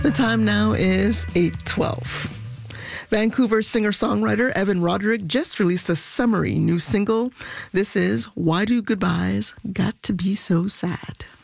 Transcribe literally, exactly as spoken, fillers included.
The time now is eight twelve. Vancouver singer-songwriter Evan Roderick just released a summery new single. This is Why Do Goodbyes Got to Be So Sad?